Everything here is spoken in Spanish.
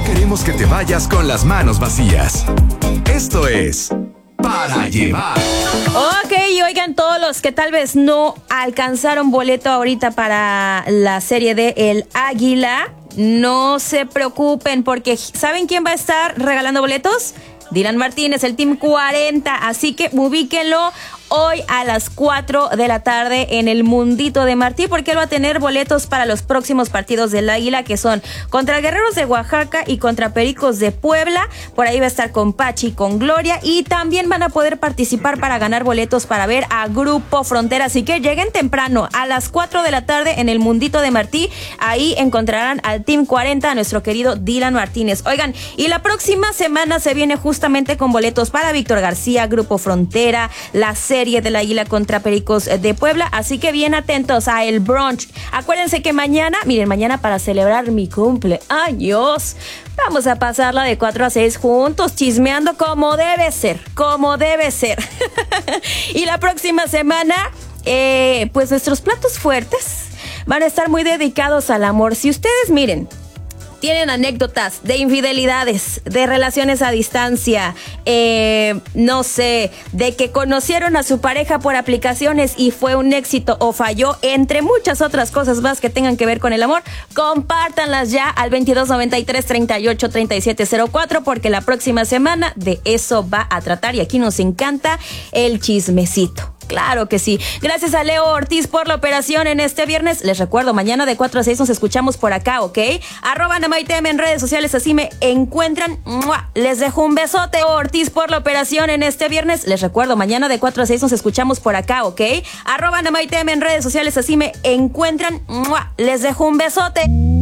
queremos que te vayas con las manos vacías. Esto es Para Llevar. Ok, oigan, todos los que tal vez no alcanzaron boleto ahorita para la serie de El Águila, no se preocupen porque ¿saben quién va a estar regalando boletos? Dylan Martínez, el Team 40, así que ubíquenlo hoy a las 4 de la tarde en el Mundito de Martí, porque él va a tener boletos para los próximos partidos del Águila, que son contra Guerreros de Oaxaca y contra Pericos de Puebla. Por ahí va a estar con Pachi, con Gloria, y también van a poder participar para ganar boletos para ver a Grupo Frontera, así que lleguen temprano a las 4 de la tarde en el Mundito de Martí. Ahí encontrarán al Team 40, a nuestro querido Dylan Martínez. Oigan, y la próxima semana se viene justamente con boletos para Víctor García, Grupo Frontera, la serie del Águila contra Pericos de Puebla, así que bien atentos a el brunch. Acuérdense que mañana para celebrar mi cumpleaños, vamos a pasarla de 4 a 6 juntos, chismeando como debe ser. Y la próxima semana, pues nuestros platos fuertes van a estar muy dedicados al amor. Si ustedes, tienen anécdotas de infidelidades, de relaciones a distancia, no sé, de que conocieron a su pareja por aplicaciones y fue un éxito o falló, entre muchas otras cosas más que tengan que ver con el amor, compártanlas ya al 2293-383704, porque la próxima semana de eso va a tratar y aquí nos encanta el chismecito. Claro que sí. Gracias a Leo Ortiz por la operación en este viernes. Les recuerdo, mañana de 4 a 6 nos escuchamos por acá, ¿ok? @NamaiTM en redes sociales, así me encuentran. ¡Mua! Les dejo un besote. Ortiz por la operación en este viernes. Les recuerdo, mañana de 4 a 6 nos escuchamos por acá, ¿ok? @NamaiTM en redes sociales, así me encuentran. ¡Mua! Les dejo un besote.